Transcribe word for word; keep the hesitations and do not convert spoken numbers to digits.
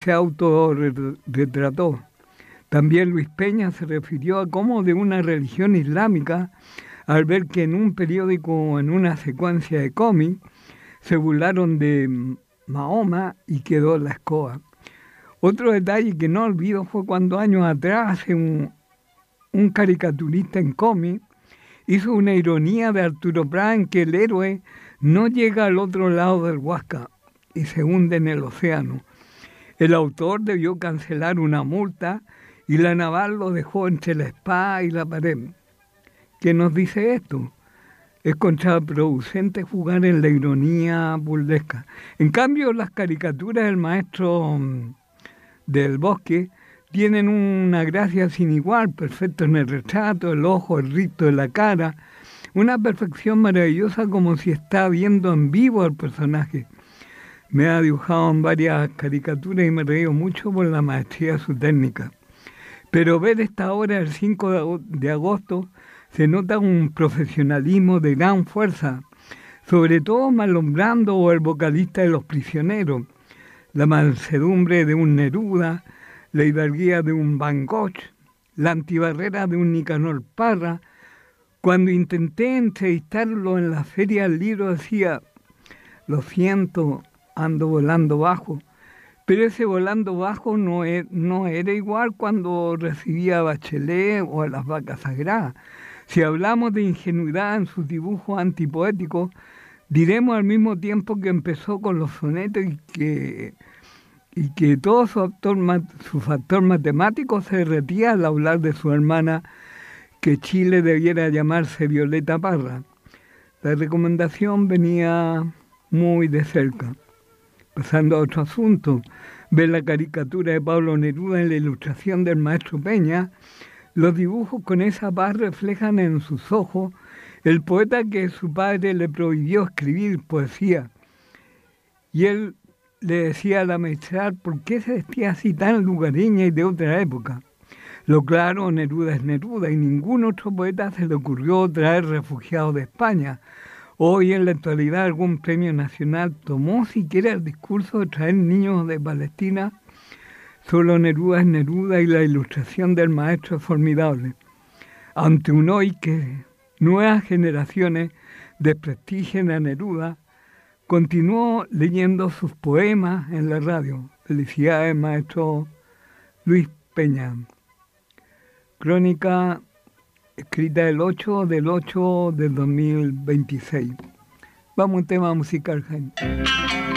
se autorretrató. También Luis Peña se refirió a cómo de una religión islámica, al ver que en un periódico, en una secuencia de cómic, se burlaron de Mahoma y quedó la escoba. Otro detalle que no olvido fue cuando años atrás un, un caricaturista en cómic hizo una ironía de Arturo Prat en que el héroe no llega al otro lado del Huasca y se hunde en el océano. El autor debió cancelar una multa y la naval lo dejó entre la espada y la pared. ¿Qué nos dice esto? Es contraproducente jugar en la ironía burlesca. En cambio, las caricaturas del maestro del Bosque tienen una gracia sin igual, perfecto en el retrato, el ojo, el rito de la cara, una perfección maravillosa como si está viendo en vivo al personaje. Me ha dibujado en varias caricaturas y me reío mucho por la maestría de su técnica. Pero ver esta obra el cinco de agosto se nota un profesionalismo de gran fuerza, sobre todo Marlon Brando o el vocalista de Los Prisioneros, la mansedumbre de un Neruda, la hidalguía de un Van Gogh, la antibarrera de un Nicanor Parra. Cuando intenté entrevistarlo en la Feria del Libro decía, lo siento, ando volando bajo, pero ese volando bajo no, er, no era igual cuando recibía a Bachelet o a las vacas sagradas. Si hablamos de ingenuidad en sus dibujos antipoéticos, diremos al mismo tiempo que empezó con los sonetos y que, y que todo su, actor, su factor matemático se derretía al hablar de su hermana, que Chile debiera llamarse Violeta Parra. La recomendación venía muy de cerca. Pasando a otro asunto, ver la caricatura de Pablo Neruda en la ilustración del maestro Peña, los dibujos con esa paz reflejan en sus ojos el poeta que su padre le prohibió escribir poesía. Y él le decía a la maestral por qué se vestía así tan lugareña y de otra época. Lo claro, Neruda es Neruda y ningún otro poeta se le ocurrió traer refugiados de España. Hoy en la actualidad algún premio nacional tomó siquiera el discurso de traer niños de Palestina. Solo Neruda es Neruda y la ilustración del maestro es formidable. Ante un hoy que nuevas generaciones desprestigian a Neruda, continuó leyendo sus poemas en la radio. Felicidades, maestro Luis Peña. Crónica escrita el ocho del ocho del dos mil veintiséis. Vamos a un tema musical, Jaime.